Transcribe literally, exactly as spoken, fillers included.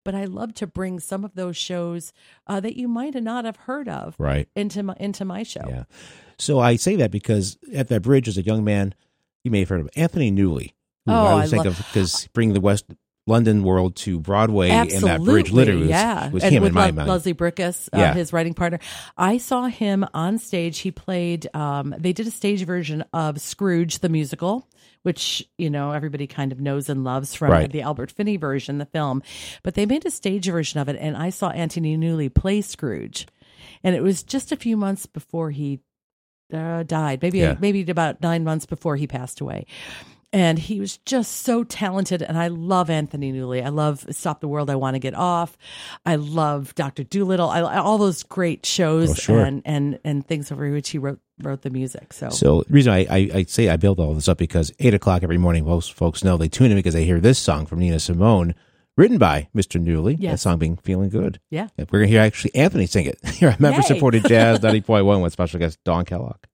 but I love to bring some of those shows uh, that you might not have heard of right. into my, into my show. Yeah. So I say that because at that bridge as a young man, you may have heard of Anthony Newley, who Oh, I always I think lo- of because bringing the West London world to Broadway Absolutely, and that bridge literally was, yeah. was and him with in my Le- mind. Leslie Brickus, uh, Yeah. his writing partner. I saw him on stage. He played, um, they did a stage version of Scrooge the musical, which, you know, everybody kind of knows and loves from Right. the Albert Finney version, the film. But they made a stage version of it, and I saw Anthony Newley play Scrooge. And it was just a few months before he uh, died, maybe Yeah. maybe about nine months before he passed away. And he was just so talented. And I love Anthony Newley. I love Stop the World, I Want to Get Off. I love Doctor Dolittle. I, all those great shows Oh, sure. and, and, and things over which he wrote wrote the music. So, So the reason I, I, I say I build all this up because eight o'clock every morning, most folks know they tune in because they hear this song from Nina Simone, written by Mister Newley. That Yes. song being Feeling Good. yeah. We're going to hear actually Anthony sing it here on Member Yay. Supported Jazz ninety point one with special guest Dawn Kellogg.